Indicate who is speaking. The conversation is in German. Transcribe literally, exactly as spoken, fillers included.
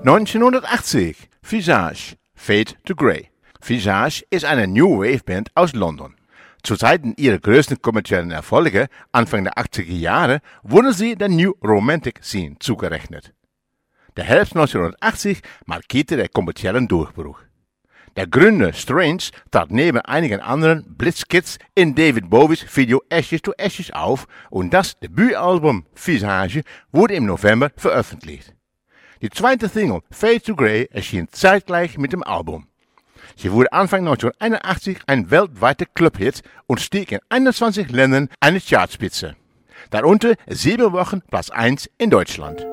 Speaker 1: neunzehnhundertachtzig, Visage, Fade to Grey. Visage ist eine New Wave Band aus London. Zu Zeiten ihrer größten kommerziellen Erfolge, Anfang der achtziger Jahre, wurden sie der New Romantic Scene zugerechnet. Der Herbst neunzehnhundertachtzig markierte den kommerziellen Durchbruch. Der Gründer Strange trat neben einigen anderen Blitzkids in David Bowies Video Ashes to Ashes auf und das Debütalbum Visage wurde im November veröffentlicht. Die zweite Single Fade to Grey erschien zeitgleich mit dem Album. Sie wurde Anfang neunzehnhunderteinundachtzig ein weltweiter Clubhit und stieg in einundzwanzig Ländern an die Chartspitze. Darunter sieben Wochen Platz eins in Deutschland.